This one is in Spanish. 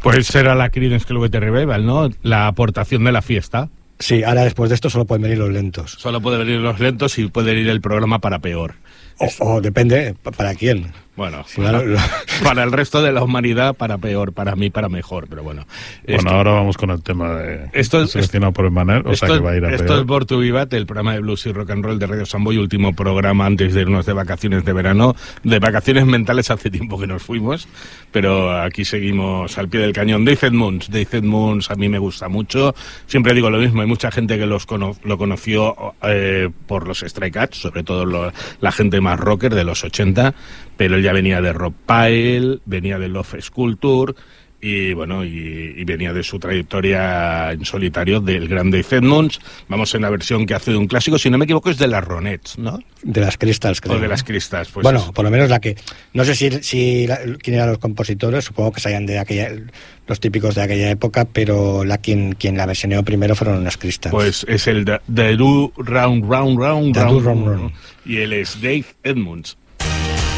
Pues será la Creedence Clearwater Revival, ¿no? La aportación de la fiesta. Sí, ahora después de esto solo pueden venir los lentos. Solo puede venir los lentos y puede ir el programa para peor. O depende, ¿para quién? Bueno, Si para el resto de la humanidad, para peor, para mí, para mejor, pero bueno. Bueno, ahora vamos con el tema seleccionado por Emmanuel, o sea que va a ir a peor. Esto es Born to Be Bad, el programa de blues y rock and roll de Radio Samboy, último programa antes de irnos de vacaciones de verano, de vacaciones mentales hace tiempo que nos fuimos, pero aquí seguimos al pie del cañón. Dave Edmunds a mí me gusta mucho, siempre digo lo mismo, hay mucha gente que lo conoció por los Stray Cats, sobre todo la gente más rocker de los 80, pero él ya venía de Rock Pile, venía de Love Sculpture y bueno, y venía de su trayectoria en solitario del gran Dave Edmunds. Vamos en la versión que hace de un clásico, si no me equivoco es de las Ronettes, ¿no? De las Crystals, creo. O de las Crystals, pues. Bueno, por lo menos la que... No sé quién eran los compositores, supongo que serían los típicos de aquella época, pero quien la versioneó primero fueron las Crystals. Pues es el The Do Round Round Round The Do Round Round. Y él es Dave Edmunds.